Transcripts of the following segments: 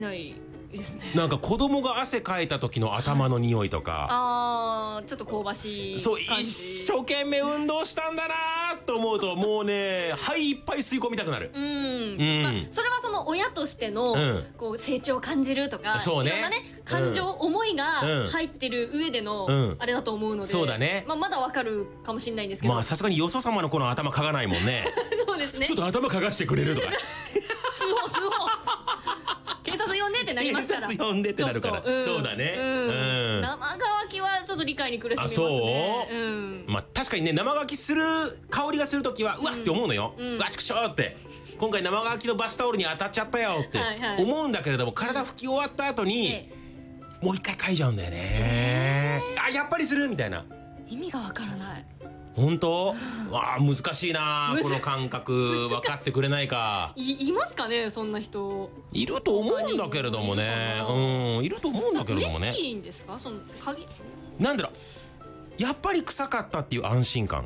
ないですね。 なんか子供が汗かいた時の頭の匂いとか、 あー、ちょっと香ばしいそう感じ。 一生懸命運動したんだなと思うともうね肺いっぱい吸い込みたくなる。 まあ、それはその親としての、こう成長を感じるとか、 そうね、 いろんなね感情、思いが入ってる上での、あれだと思うので、 そうだね、 まあ、まだわかるかもしれないんですけど、 まあさすがによそ様の子の頭かがないもんねそうですね。 ちょっと頭かがしてくれるとか通報警察呼んでってなりますから。 警察呼んでってなるから、そうだね、 生乾きはちょっと理解に苦しみますね。 まあ確かにね、生乾きする香りがするときはうわって思うのよ、うわちくしょうって、今回生乾きのバスタオルに当たっちゃったよって思うんだけれども、体拭き終わった後にもう一回嗅いじゃうんだよね。あ、やっぱりするみたいな。 意味がわからない。 本当？わあ難しいなこの感覚。分かってくれないか。 いますかね、そんな人。 いると思うんだけれどもね。いると思うんだけれどもね。 嬉しいんですか、その鍵。 なんだろう、やっぱり臭かったっていう安心感。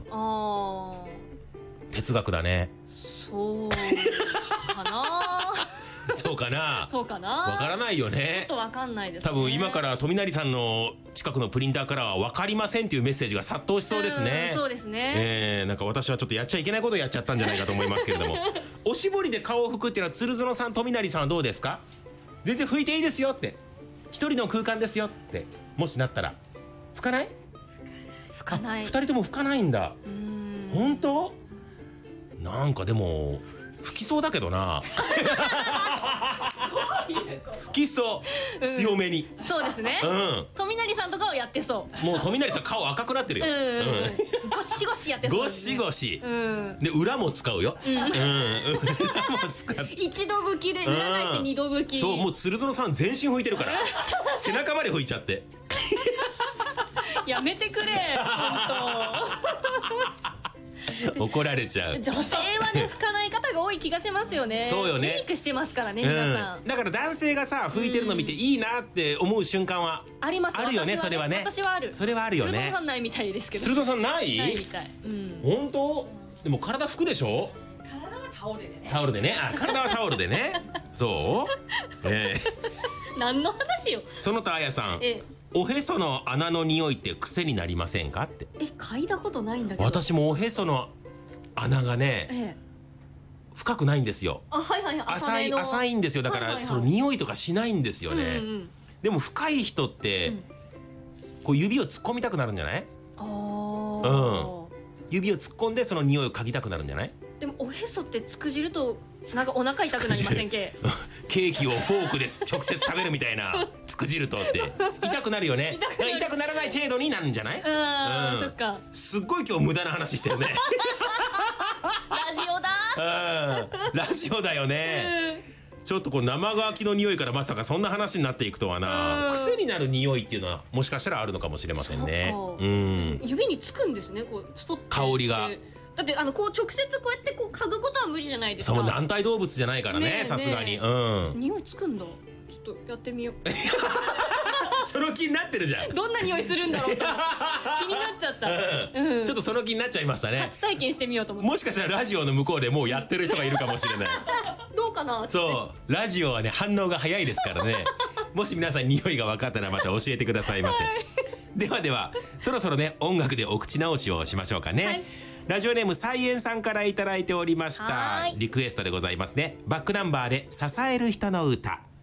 哲学だね。 そうかなそうかな。 そうかな。 わからないよね。 ちょっとわかんないですね。 多分今から富成さんの近くのプリンターからはわかりませんっていうメッセージが殺到しそうですね。 そうですね。 なんか私はちょっとやっちゃいけないことをやっちゃったんじゃないかと思いますけれどもおしぼりで顔を拭くっていうのは鶴園さん、富成さんはどうですか？全然拭いていいですよって、一人の空間ですよってもしなったら拭かない？ 拭かない。 二人とも拭かないんだ。本当？なんかでも拭きそうだけどな拭きそう強めに。 そうですね。富成さんとかはやってそう。 もう富成さん顔赤くなってるよ。 ゴシゴシやってそう。 ゴシゴシで裏も使うよ。裏も使う。 一度拭きで裏返して二度拭き。 そう、もう鶴園さん全身拭いてるから背中まで拭いちゃってやめてくれ本当怒られちゃう。 女性はね拭かない方が多い気がしますよね。 そうよね。 メイクしてますからね、皆さん。 だから男性がさ拭いてるの見ていいなって思う瞬間はあります。 あるよね。それはね。 私はある。 それはあるよね。 鶴園さんないみたいですけど。 鶴園さんない？ ないみたい。 本当？でも体拭くでしょ？ 体はタオルでね。 タオルでね。あ、体はタオルでね。そう？ 何の話よ。 園田彩さん。おへその穴の匂いって癖になりませんかって。 嗅いだことないんだけど。 私もおへその穴がね、深くないんですよ。浅いんですよ。だからその匂いとかしないんですよね。でも深い人ってこう指を突っ込みたくなるんじゃない？指を突っ込んでその匂いを嗅ぎたくなるんじゃない？でもおへそってつくじるとなんかお腹痛くなりませんけ？ケーキをフォークで直接食べるみたいなつくじるとって痛くなるよね。痛くならない程度になるんじゃない？そっか。すっごい今日無駄な話してるね。 ラジオだ。 ラジオだよね。ちょっとこう生乾きの匂いからまさかそんな話になっていくとはな。癖になる匂いっていうのはもしかしたらあるのかもしれませんね。指につくんですね、こうスポッと香りが。だってこう直接こうやってこう嗅ぐことは無理じゃないですか。そう、軟体動物じゃないからね、さすがに。匂いつくんだ。ちょっとやってみよう。その気になってるじゃん。どんな匂いするんだろうと気になっちゃった。ちょっとその気になっちゃいましたね。初体験してみようと思って。もしかしたらラジオの向こうでもうやってる人がいるかもしれない。どうかな。そうラジオはね反応が早いですからね。もし皆さん匂いが分かったらまた教えてくださいませ。ではではそろそろね音楽でお口直しをしましょうかね。ラジオネームサイエンさんからいただいておりましたリクエストでございますね。バックナンバーで支える人の歌。